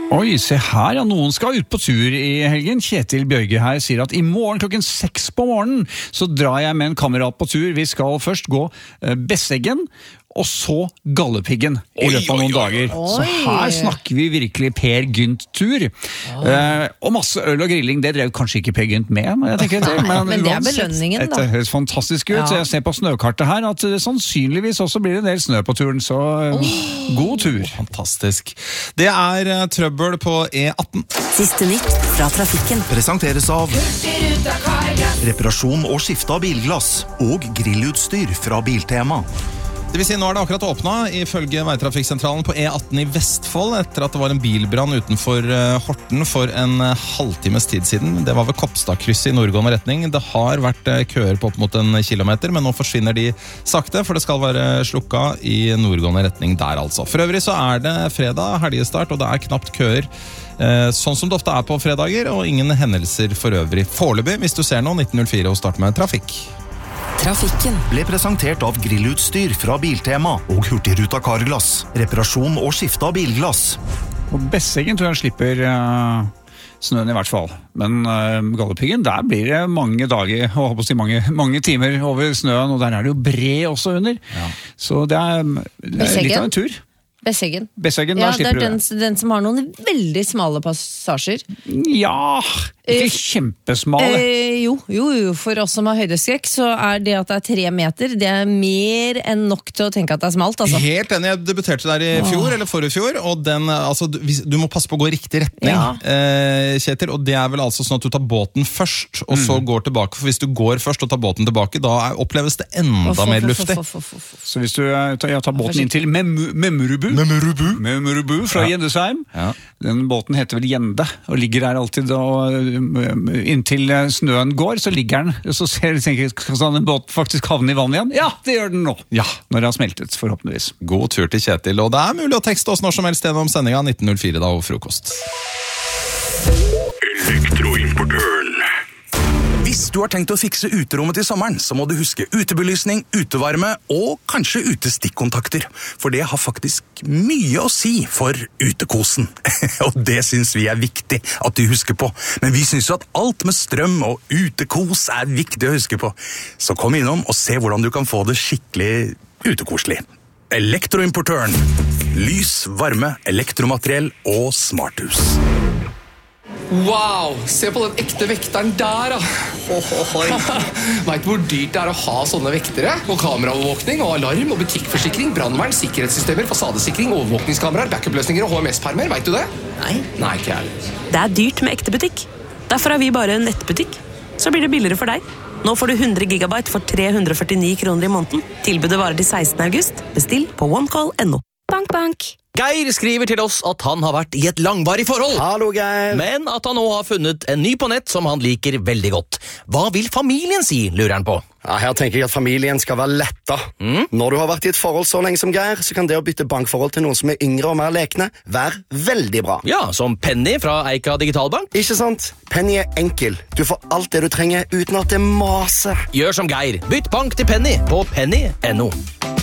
Oi, se her, ja, noen skal ut på tur i helgen. Kjetil Bjørge her sier at i morgen klokken 6 på morgenen så drar jeg med en kamerat på tur. Vi skal først gå Besseggen, og så Galdhøpiggen i løpet av noen dager. Så her snakker vi virkelig Per Gynt-tur. Og masse øl og grilling, det drev kanskje ikke Per Gynt med, men jeg tenker etter. Men det belønningen, da. Det høres fantastisk ut, så jeg ser på snøkartet her at sannsynligvis også blir det en del snø på turen, så god tur. Fantastisk. Det trøbbel på E18. Siste nytt fra trafikken. Presenteres av reparasjon og skifte av bilglass og grillutstyr fra Biltema. Det vil si, nå det akkurat åpnet ifølge veitrafikksentralen på E18 i Vestfold etter at det var en bilbrann utenfor Horten for en halvtimes tid siden. Det var ved Kopstadkrysset i nordgående retning. Det har vært køer på opp mot 1 kilometer, men nå forsvinner de sakte, for det skal være slukka i nordgående retning der altså. For øvrig så det fredag, helgestart, og det knapt køer. Sånn som det ofte på fredager, og ingen hendelser for øvrig. Foreløpig, hvis du ser noe, 1904 og start med trafikk. Trafikken ble presentert av grillutstyr fra Biltema og Hurtigruta Carglass. Reparasjon og skifte av bilglass. Og Besseggen tror jeg slipper snøen i hvert fall. Men Galdhøpiggen, der blir det mange dager, og håper å si mange timer over snøen, og der det jo bred også under. Ja. Så det litt av en tur. Besseggen. Besseggen, ja, da slipper det den som har noen veldig smale passasjer. Ja, ikke kjempesmale. Jo, for oss som har høydeskrekk, så det at det 3 meter, det mer enn nok til å tenke at det smalt, altså. Helt enig, jeg debuterte der i fjor, eller forrige fjor, og altså, du må passe på å gå i riktig retning, Kjetil, og det vel altså sånn at du tar båten først, og så går tilbake, for hvis du går først og tar båten tilbake, da oppleves det enda mer luftig. Så hvis du tar båten inn til Memrubu fra Gjendesheim. Ja. Den båten heter vel Gjende, og ligger der alltid, og inntil snøen går, så ligger den, så tenker jeg, skal den båten faktisk havne i vann igjen? Ja, det gjør den nå. Ja, når det har smeltet, forhåpentligvis. God tur til Kjetil, og det mulig å tekste oss når som helst gjennom sendingen 1904 da, og frokost. Elektroimportøren. Hvis du har tenkt å fikse uterommet til sommeren, så må du huske utebelysning, utevarme og kanskje utestikkontakter. For det har faktisk mye å si for utekosen. Og det synes vi viktig at du husker på. Men vi synes jo at alt med strøm og utekos viktig å huske på. Så kom innom og se hvordan du kan få det skikkelig utekoselig. Elektroimportøren. Lys, varme, elektromateriell og smarthus. Wow, se på den ekte vekteren der da. Vet du hvor dyrt det å ha sånne vektere? Og kameraovervåkning, og alarm, og butikkforsikring, brandvern, sikkerhetssystemer, fasadesikring, overvåkningskameraer, backup-løsninger og HMS-permer, vet du det? Nei, ikke jeg. Det dyrt med ekte butikk. Derfor har vi bare en nettbutikk. Så blir det billigere for deg. Nå får du 100 gigabyte for 349 kroner i måneden. Tilbudet varer til 16. august. Bestill på onecall.no. Bank, bank. Geir skriver til oss at han har vært i et langvarig forhold. Hallo, Geir. Men at han nå har funnet en ny på nett som han liker veldig godt. Hva vil familien si, lurer han på? Ja, her tenker jeg at familien skal være letta. Når du har vært i et forhold så lenge som Geir, så kan det å bytte bankforhold til noen som yngre og mer lekne være veldig bra. Ja, som Penny fra Eika Digitalbank. Ikke sant? Penny enkel. Du får alt det du trenger uten at det maser. Gjør som Geir. Bytt bank til Penny på penny.no.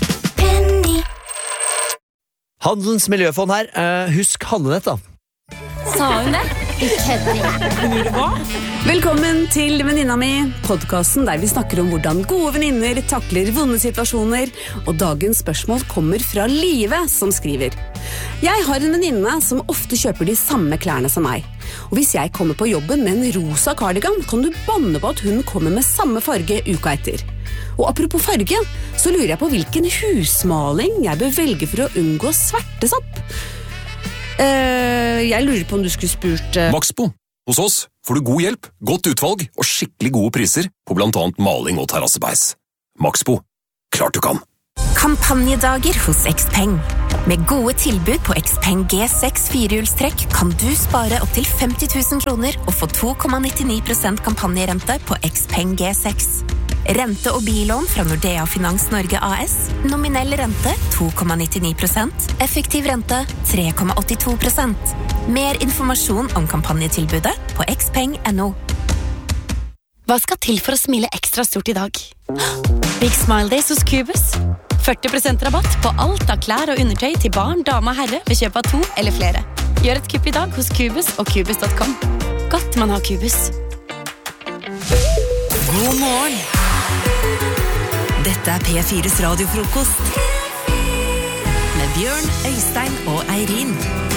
Handelens miljøfond her. Husk handlenett, da. Sa hun det? Ikke hva? Velkommen til Venninna mi, podcasten der vi snakker om hvordan gode venninner takler vonde situasjoner, og dagens spørsmål kommer fra Live, som skriver. Jeg har en venninne som ofte kjøper de samme klærne som meg. Og hvis jeg kommer på jobben med en rosa cardigan, kan du banne på at hun kommer med samme farge uka etter. Og apropos farge, så lurer jeg på hvilken husmaling jeg bør velge for å unngå svertesopp. Jeg lurer på om du skulle spurt... Maxbo. Hos oss får du god hjelp, godt utvalg og skikkelig gode priser på blant annet maling og terrassebeis. Maxbo. Klart du kan. Kampanjedager hos Xpeng. Med gode tilbud på Xpeng G6 firehjulstrekk kan du spare opp til 50 000 kroner og få 2,99% kampanjerente på Xpeng G6. Rente- og billån fra Nordea Finans Norge AS. Nominell rente 2,99%. Effektiv rente 3,82%. Mer informasjon om kampanjetilbudet på xpeng.no. Hva skal til for å smile ekstra stort i dag? Big Smile Days hos Cubus. 40% rabatt på alt av klær og undertøy til barn, dame og herre ved kjøp av 2 eller flere. Gjør et kupp i dag hos Cubus og Cubus.com. Godt man har Cubus. God morgen. Dette P4s radiofrokost. Med Bjørn, Øystein og Eirin.